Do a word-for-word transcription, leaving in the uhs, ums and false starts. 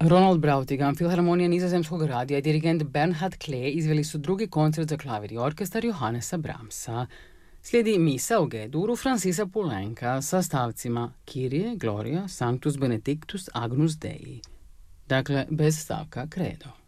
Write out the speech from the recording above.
Ronald Brautigan, Filharmonija Nizozemskog radija i dirigent Bernhard Klee izveli su drugi koncert za klavir i orkestar Johannesa Brahmsa. Slijedi misa u G-duru Francisa Poulenca sa stavcima Kyrie, Gloria, Sanctus Benedictus, Agnus Dei. Dakle, bez stavka Credo.